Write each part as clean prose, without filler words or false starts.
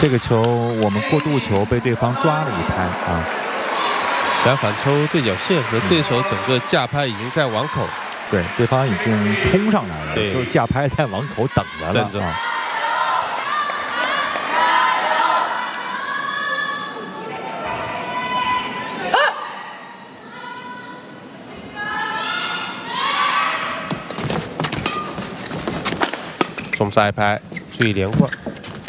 这个球我们过渡球被对方抓了一拍啊。 想反抽对角线时，对手整个架拍已经在网口， 对，对方已经冲上来了， 对， 就是架拍在网口等着了啊。 中杀一拍，注意连贯。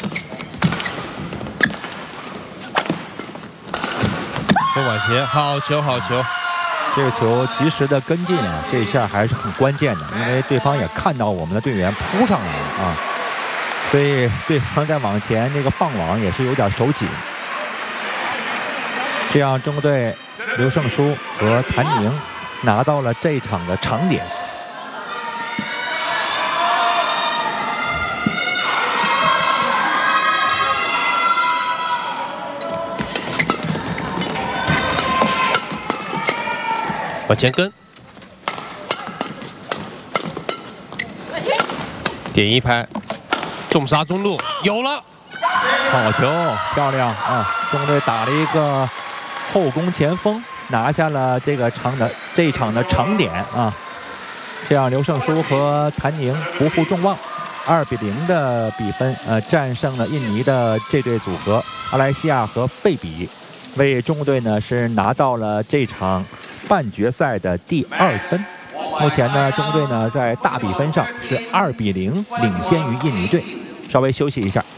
中晚鞋，好球，好球！ 这个球及时的跟进啊，这一下还是很关键的，因为对方也看到我们的队员扑上来了啊，所以对方在往前那个放网也是有点手紧。这样中国队刘胜书和谭宁拿到了这一场的长点。 往前跟，点一拍，重杀中路有了， 好球，漂亮啊！中国队打了一个后攻前锋，拿下了这一场的长点啊！这样刘胜书和谭宁不负众望，2-0的比分战胜了印尼的这对组合阿莱西亚和费比，为中国队呢是拿到了这场半决赛的第2分。目前呢，中国队呢在大比分上是2-0领先于印尼队。稍微休息一下。